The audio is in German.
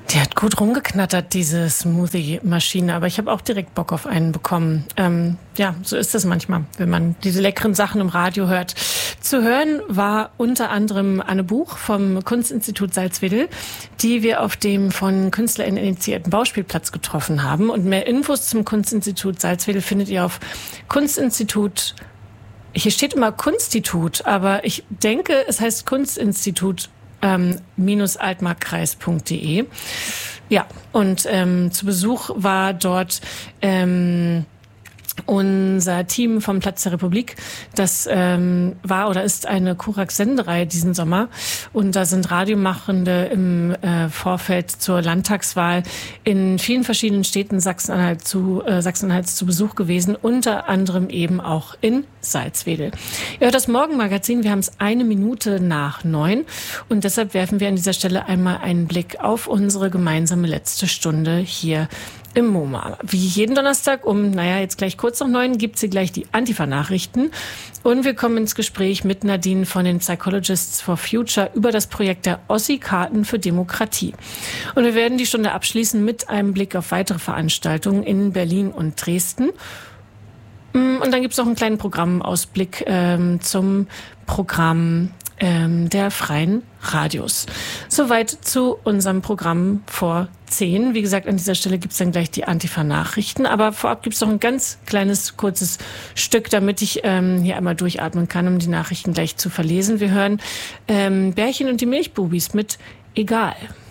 Die hat gut rumgeknattert, diese Smoothie-Maschine, aber ich habe auch direkt Bock auf einen bekommen. Ja, so ist es manchmal, wenn man diese leckeren Sachen im Radio hört. Zu hören war unter anderem Anne Buch vom Kunstinstitut Salzwedel, die wir auf dem von KünstlerInnen initiierten Bauspielplatz getroffen haben. Und mehr Infos zum Kunstinstitut Salzwedel findet ihr auf Kunstinstitut. Hier steht immer Kunstitut, aber ich denke, es heißt Kunstinstitut -altmarkkreis.de. Ja, und zu Besuch war dort unser Team vom Platz der Republik. Das war oder ist eine Kurax-Sendereihe diesen Sommer. Und da sind Radiomachende im Vorfeld zur Landtagswahl in vielen verschiedenen Städten Sachsen-Anhalts zu Besuch gewesen. Unter anderem eben auch in Salzwedel. Ihr hört das Morgenmagazin. Wir haben es 8:01 und deshalb werfen wir an dieser Stelle einmal einen Blick auf unsere gemeinsame letzte Stunde hier im MoMA. Wie jeden Donnerstag jetzt gleich kurz nach 9 gibt's hier gleich die Antifa-Nachrichten. Und wir kommen ins Gespräch mit Nadine von den Psychologists for Future über das Projekt der Ossi-Karten für Demokratie. Und wir werden die Stunde abschließen mit einem Blick auf weitere Veranstaltungen in Berlin und Dresden. Und dann gibt's noch einen kleinen Programmausblick zum Programm der freien Radios. Soweit zu unserem Programm vor 10. Wie gesagt, an dieser Stelle gibt's dann gleich die Antifa-Nachrichten. Aber vorab gibt's noch ein ganz kleines, kurzes Stück, damit ich hier einmal durchatmen kann, um die Nachrichten gleich zu verlesen. Wir hören Bärchen und die Milchbubis mit Egal.